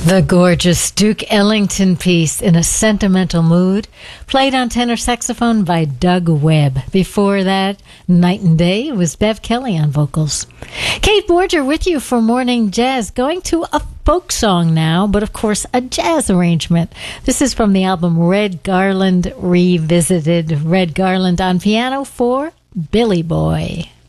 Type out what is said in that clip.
The gorgeous Duke Ellington piece in a sentimental mood, played on tenor saxophone by Doug Webb. Before that, Night and Day was Bev Kelly on vocals. Kate Borger with you for Morning Jazz, going to a folk song now, but of course a jazz arrangement. This is from the album Red Garland Revisited. Red Garland on piano for Billy Boy.